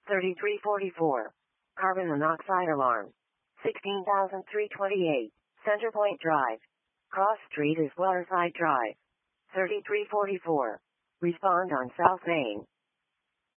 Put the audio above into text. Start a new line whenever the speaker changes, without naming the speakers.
3344. Carbon monoxide alarm. 16328. Centerpoint Drive. Cross Street is Waterside Drive. 3344. Respond on South Main.